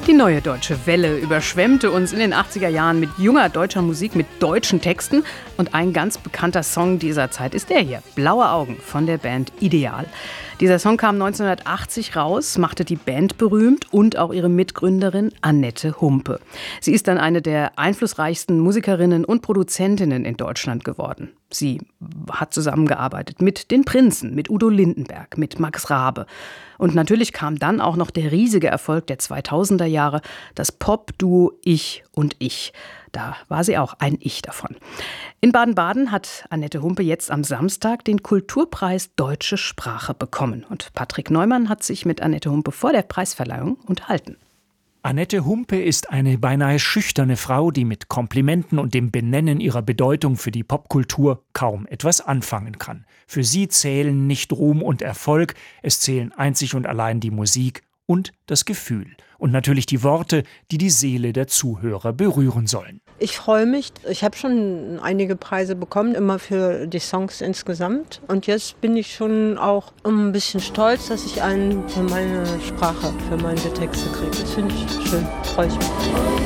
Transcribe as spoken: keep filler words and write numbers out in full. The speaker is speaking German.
Die neue deutsche Welle überschwemmte uns in den achtziger Jahren mit junger deutscher Musik mit deutschen Texten. Und ein ganz bekannter Song dieser Zeit ist der hier, Blaue Augen von der Band Ideal. Dieser Song kam neunzehnhundertachtzig raus, machte die Band berühmt und auch ihre Mitgründerin Annette Humpe. Sie ist dann eine der einflussreichsten Musikerinnen und Produzentinnen in Deutschland geworden. Sie hat zusammengearbeitet mit den Prinzen, mit Udo Lindenberg, mit Max Raabe. Und natürlich kam dann auch noch der riesige Erfolg der zweitausender Jahre, das Pop-Duo Ich und Ich. Da war sie auch ein Ich davon. In Baden-Baden hat Annette Humpe jetzt am Samstag den Kulturpreis Deutsche Sprache bekommen. Und Patrick Neumann hat sich mit Annette Humpe vor der Preisverleihung unterhalten. Annette Humpe ist eine beinahe schüchterne Frau, die mit Komplimenten und dem Benennen ihrer Bedeutung für die Popkultur kaum etwas anfangen kann. Für sie zählen nicht Ruhm und Erfolg, es zählen einzig und allein die Musik und das Gefühl. Und natürlich die Worte, die die Seele der Zuhörer berühren sollen. Ich freue mich. Ich habe schon einige Preise bekommen, immer für die Songs insgesamt. Und jetzt bin ich schon auch ein bisschen stolz, dass ich einen für meine Sprache, für meine Texte kriege. Das finde ich schön. Freue ich mich.